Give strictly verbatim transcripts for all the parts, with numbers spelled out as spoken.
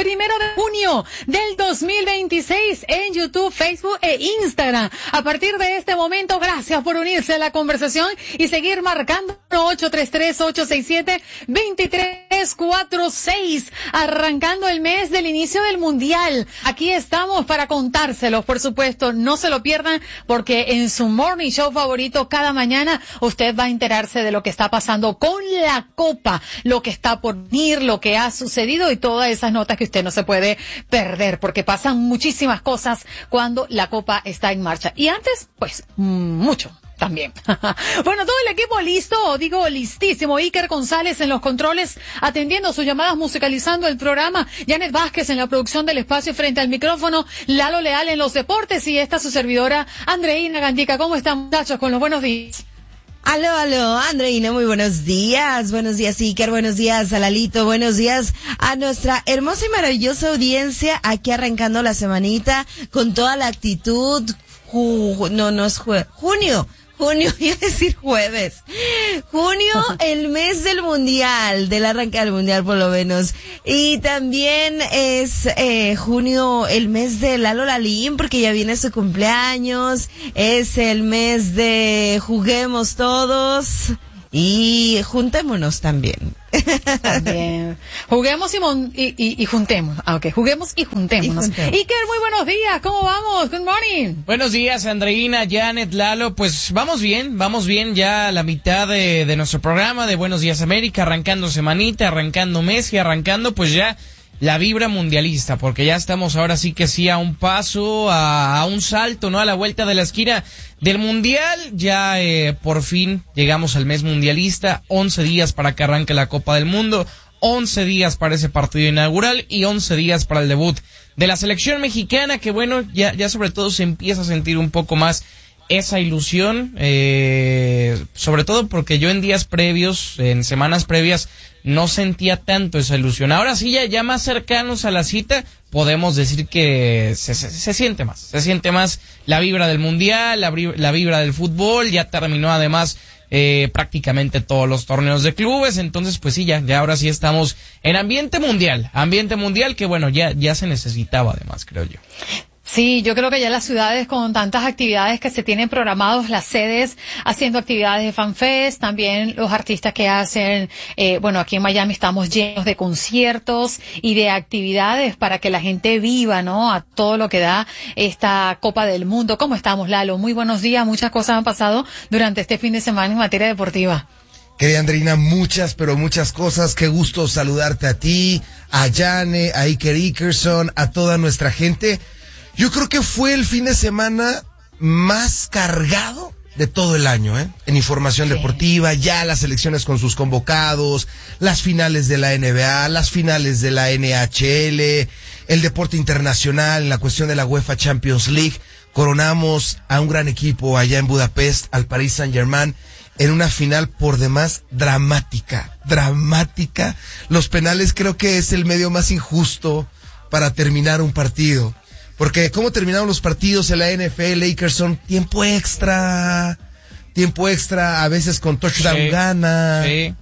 primero de junio del dos mil veintiséis en YouTube, Facebook e Instagram. A partir de este momento, gracias por unirse a la conversación y seguir marcando ocho tres tres, ocho seis siete, dos tres cuatro seis, arrancando el mes del inicio del Mundial. Aquí estamos para contárselos, por supuesto, no se lo pierdan, porque en su morning show favorito cada mañana usted va a enterarse de lo que está pasando con la Copa, lo que está por venir, lo que ha sucedido y todas esas notas que usted no se puede perder, porque pasan muchísimas cosas cuando la Copa está en marcha. Y antes, pues, mucho también. Bueno, todo el equipo listo, digo listísimo. Iker González en los controles, atendiendo sus llamadas, musicalizando el programa. Janet Vázquez en la producción del espacio frente al micrófono. Lalo Leal en los deportes y esta su servidora, Andreina Gandica. ¿Cómo están, muchachos? Con los buenos días. Aló, aló, Andreina, muy buenos días. Buenos días, Iker, buenos días a Lalito, buenos días a nuestra hermosa y maravillosa audiencia, aquí arrancando la semanita con toda la actitud. Ju- no, no es jue- junio. Junio, iba a decir jueves. Junio, el mes del mundial, del arranque del mundial por lo menos. Y también es eh, junio, el mes de Lalo Lalín, porque ya viene su cumpleaños. Es el mes de juguemos todos y juntémonos también. También. Juguemos y, mon- y, y, y juntemos. Ah, ok. Juguemos y juntémonos. Y juntemos. Iker, muy buenos días. ¿Cómo vamos? Good morning. Buenos días, Andreina, Janet, Lalo. Pues vamos bien, vamos bien ya a la mitad de, de nuestro programa de Buenos Días América, arrancando semanita, arrancando mes y arrancando pues ya la vibra mundialista, porque ya estamos ahora sí que sí a un paso, a, a un salto, ¿no? A la vuelta de la esquina del mundial. Ya eh, por fin llegamos al mes mundialista, once días para que arranque la Copa del Mundo, once días para ese partido inaugural y once días para el debut de la selección mexicana, que bueno, ya, ya sobre todo se empieza a sentir un poco más esa ilusión, eh, sobre todo porque yo en días previos, en semanas previas, no sentía tanto esa ilusión. Ahora sí, ya, ya más cercanos a la cita, podemos decir que se, se, se siente más, se siente más la vibra del mundial, la, la vibra del fútbol. Ya terminó además eh, prácticamente todos los torneos de clubes, entonces pues sí, ya, ya ahora sí estamos en ambiente mundial, ambiente mundial que bueno, ya, ya se necesitaba además, creo yo. Sí, yo creo que ya las ciudades con tantas actividades que se tienen programados, las sedes haciendo actividades de FanFest, también los artistas que hacen, eh, bueno, aquí en Miami estamos llenos de conciertos y de actividades para que la gente viva, ¿no? A todo lo que da esta Copa del Mundo. ¿Cómo estamos, Lalo? Muy buenos días, muchas cosas han pasado durante este fin de semana en materia deportiva. Querida Andreina, muchas, pero muchas cosas. Qué gusto saludarte a ti, a Jane, a Iker Ikerson, a toda nuestra gente. Yo creo que fue el fin de semana más cargado de todo el año, ¿eh? En información sí. deportiva, ya las elecciones con sus convocados, las finales de la N B A, las finales de la N H L, el deporte internacional, la cuestión de la UEFA Champions League. Coronamos a un gran equipo allá en Budapest, al Paris Saint-Germain, en una final por demás dramática, dramática. Los penales creo que es el medio más injusto para terminar un partido. Porque cómo terminaron los partidos en la N F L, Ikerson, tiempo extra, tiempo extra, a veces con touchdown sí, gana, sí.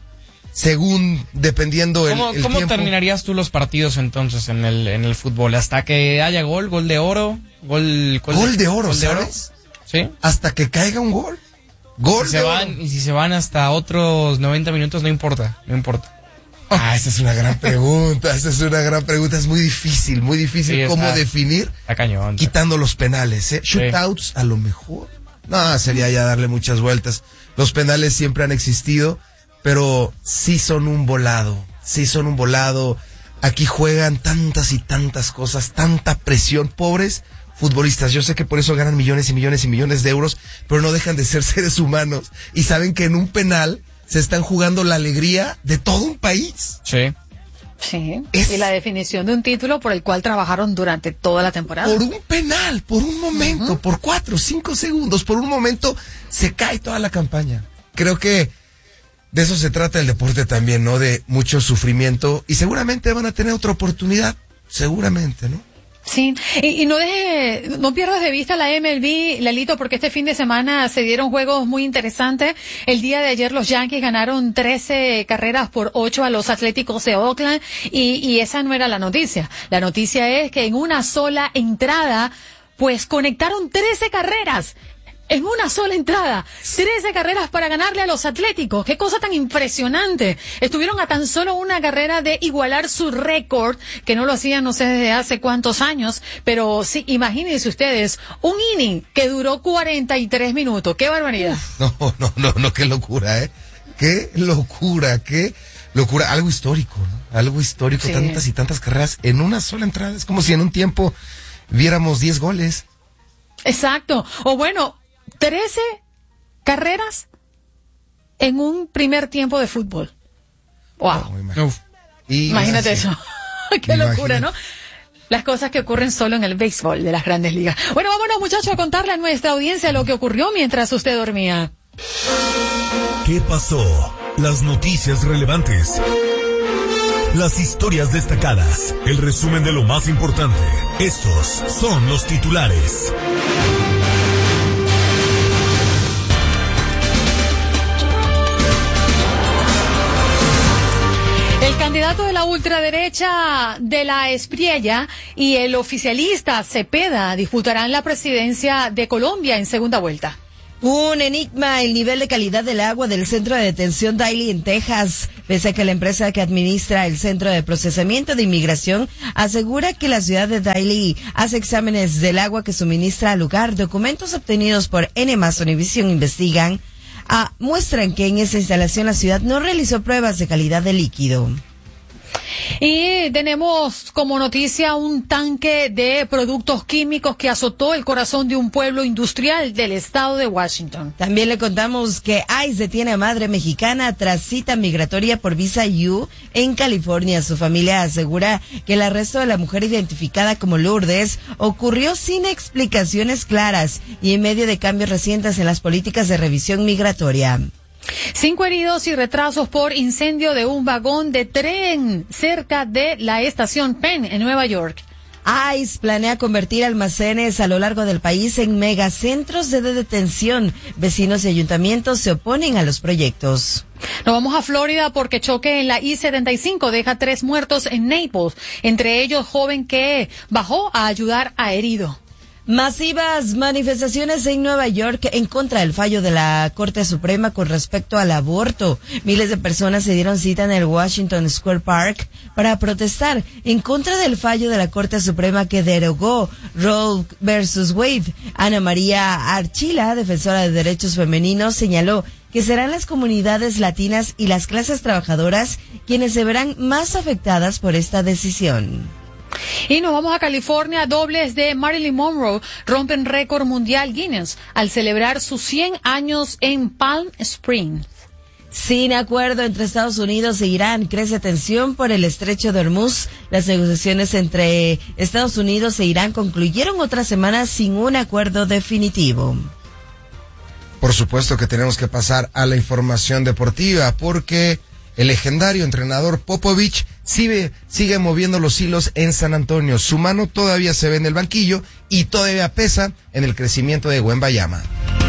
según, dependiendo el, ¿Cómo, el ¿Cómo tiempo. terminarías tú los partidos entonces en el en el fútbol? ¿Hasta que haya gol, gol de oro, gol, gol, gol de oro, gol ¿sabes? De oro? Sí. Hasta que caiga un gol, gol si de se oro. Van, y si se van hasta otros noventa minutos, no importa, no importa. Ah, esa es una gran pregunta, esa es una gran pregunta, es muy difícil, muy difícil sí, cómo está, definir, está cañón, quitando los penales, ¿eh? Sí. Shootouts, a lo mejor, no, sería ya darle muchas vueltas. Los penales siempre han existido, pero sí son un volado, sí son un volado. Aquí juegan tantas y tantas cosas, tanta presión, pobres futbolistas. Yo sé que por eso ganan millones y millones y millones de euros, pero no dejan de ser seres humanos y saben que en un penal se están jugando la alegría de todo un país. Sí. Sí. Es... Y la definición de un título por el cual trabajaron durante toda la temporada. Por un penal, por un momento, uh-huh. por cuatro, cinco segundos, por un momento se cae toda la campaña. Creo que de eso se trata el deporte también, ¿no? De mucho sufrimiento y seguramente van a tener otra oportunidad, seguramente, ¿no? Sí, y, y no deje, no pierdas de vista la M L B, Lalito, porque este fin de semana se dieron juegos muy interesantes. El día de ayer los Yankees ganaron trece carreras por ocho a los Atléticos de Oakland, y, y esa no era la noticia. La noticia es que en una sola entrada, pues conectaron trece carreras. En una sola entrada, trece carreras para ganarle a los Atléticos. ¡Qué cosa tan impresionante! Estuvieron a tan solo una carrera de igualar su récord, que no lo hacían no sé desde hace cuántos años, pero sí, imagínense ustedes, un inning que duró cuarenta y tres minutos. ¡Qué barbaridad! No, no, no, no, qué locura, ¿eh? ¡Qué locura, qué locura! Algo histórico, ¿no? Algo histórico, sí. Tantas y tantas carreras en una sola entrada. Es como si en un tiempo viéramos diez goles. Exacto. O bueno, trece carreras en un primer tiempo de fútbol. Wow. No, imagínate, imagínate eso. Qué locura, ¿no? Las cosas que ocurren solo en el béisbol de las grandes ligas. Bueno, vámonos, muchachos, a contarle a nuestra audiencia lo que ocurrió mientras usted dormía. ¿Qué pasó? Las noticias relevantes. Las historias destacadas. El resumen de lo más importante. Estos son los titulares. El candidato de la ultraderecha de la Espriella y el oficialista Cepeda disputarán la presidencia de Colombia en segunda vuelta. Un enigma el nivel de calidad del agua del centro de detención Daly en Texas, pese a que la empresa que administra el centro de procesamiento de inmigración asegura que la ciudad de Daly hace exámenes del agua que suministra al lugar. Documentos obtenidos por N más Univision investigan Ah, muestran que en esa instalación la ciudad no realizó pruebas de calidad de líquido. Y tenemos como noticia un tanque de productos químicos que azotó el corazón de un pueblo industrial del estado de Washington. También le contamos que ICE detiene a madre mexicana tras cita migratoria por visa U en California. Su familia asegura que el arresto de la mujer identificada como Lourdes ocurrió sin explicaciones claras y en medio de cambios recientes en las políticas de revisión migratoria. Cinco heridos y retrasos por incendio de un vagón de tren cerca de la estación Penn en Nueva York. ICE planea convertir almacenes a lo largo del país en megacentros de detención. Vecinos y ayuntamientos se oponen a los proyectos. Nos vamos a Florida porque choque en la I setenta y cinco deja tres muertos en Naples, entre ellos joven que bajó a ayudar a herido. Masivas manifestaciones en Nueva York en contra del fallo de la Corte Suprema con respecto al aborto. Miles de personas se dieron cita en el Washington Square Park para protestar en contra del fallo de la Corte Suprema que derogó Roe versus Wade. Ana María Archila, defensora de derechos femeninos, señaló que serán las comunidades latinas y las clases trabajadoras quienes se verán más afectadas por esta decisión. Y nos vamos a California. Dobles de Marilyn Monroe rompen récord mundial Guinness al celebrar sus cien años en Palm Springs. Sin acuerdo entre Estados Unidos e Irán, crece tensión por el estrecho de Hormuz. Las negociaciones entre Estados Unidos e Irán concluyeron otra semana sin un acuerdo definitivo. Por supuesto que tenemos que pasar a la información deportiva porque el legendario entrenador Popovich sigue, sigue moviendo los hilos en San Antonio. Su mano todavía se ve en el banquillo y todavía pesa en el crecimiento de Wembayama.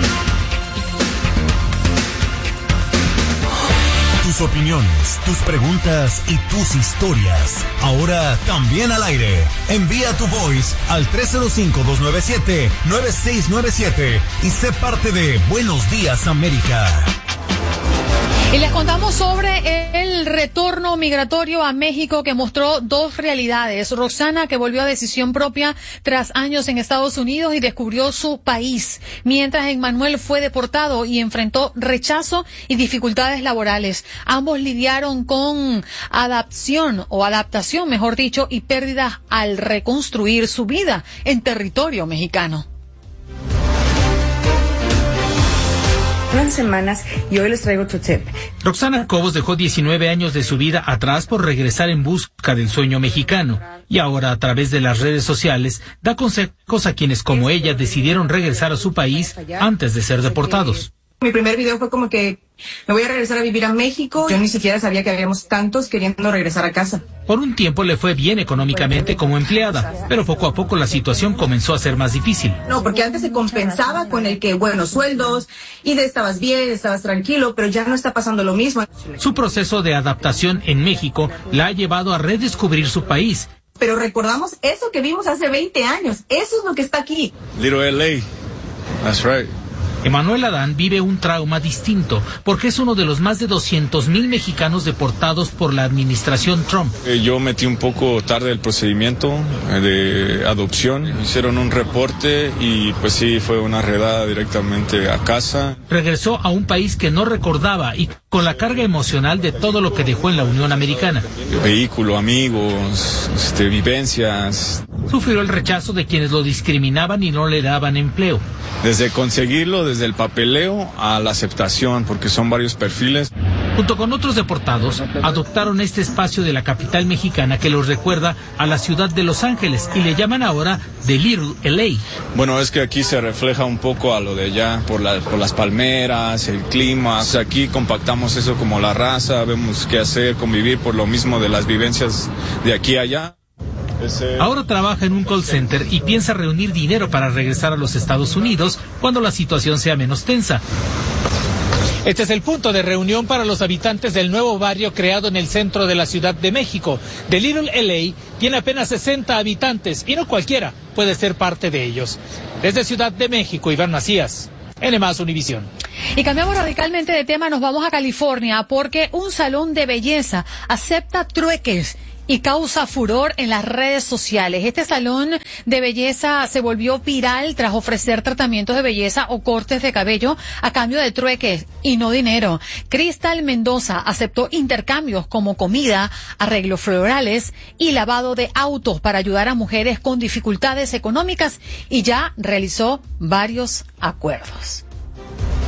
Tus opiniones, tus preguntas y tus historias. Ahora también al aire. Envía tu voice al tres cero cinco, dos nueve siete, nueve seis nueve siete y sé parte de Buenos Días América. Y les contamos sobre el retorno migratorio a México que mostró dos realidades. Roxana, que volvió a decisión propia tras años en Estados Unidos y descubrió su país, mientras Emmanuel fue deportado y enfrentó rechazo y dificultades laborales. Ambos lidiaron con adaptación o adaptación, mejor dicho, y pérdidas al reconstruir su vida en territorio mexicano. Fueron semanas y hoy les traigo otro tip. Roxana Cobos dejó diecinueve años de su vida atrás por regresar en busca del sueño mexicano y ahora a través de las redes sociales da consejos a quienes como ella decidieron regresar a su país antes de ser deportados. Mi primer video fue como que Me voy a regresar a vivir a México. Yo ni siquiera sabía que habíamos tantos queriendo regresar a casa. Por un tiempo le fue bien económicamente como empleada, pero poco a poco la situación comenzó a ser más difícil. No, porque antes se compensaba con el que buenos sueldos y de estabas bien, estabas tranquilo, pero ya no está pasando lo mismo. Su proceso de adaptación en México la ha llevado a redescubrir su país. Pero recordamos eso que vimos hace veinte años. Eso es lo que está aquí. Little L A. That's right. Emanuel Adán vive un trauma distinto porque es uno de los más de doscientos mil mexicanos deportados por la administración Trump. Eh, yo metí un poco tarde el procedimiento eh, de adopción. Hicieron un reporte y pues sí, fue una redada directamente a casa. Regresó a un país que no recordaba y con la carga emocional de todo lo que dejó en la Unión Americana. Vehículo, amigos, este, vivencias. Sufrió el rechazo de quienes lo discriminaban y no le daban empleo. Desde conseguirlo, desde el papeleo a la aceptación, porque son varios perfiles. Junto con otros deportados, adoptaron este espacio de la capital mexicana que los recuerda a la ciudad de Los Ángeles y le llaman ahora The Little L A. Bueno, es que aquí se refleja un poco a lo de allá, por, la, por las palmeras, el clima. O sea, aquí compactamos eso como la raza, vemos qué hacer, convivir por lo mismo de las vivencias de aquí a allá. Ahora trabaja en un call center y piensa reunir dinero para regresar a los Estados Unidos cuando la situación sea menos tensa. Este es el punto de reunión para los habitantes del nuevo barrio creado en el centro de la Ciudad de México. The Little L A tiene apenas sesenta habitantes y no cualquiera puede ser parte de ellos. Desde Ciudad de México, Iván Macías, N más Univisión. Y cambiamos radicalmente de tema, nos vamos a California porque un salón de belleza acepta trueques y causa furor en las redes sociales. Este salón de belleza se volvió viral tras ofrecer tratamientos de belleza o cortes de cabello a cambio de trueques y no dinero. Crystal Mendoza aceptó intercambios como comida, arreglos florales y lavado de autos para ayudar a mujeres con dificultades económicas y ya realizó varios acuerdos.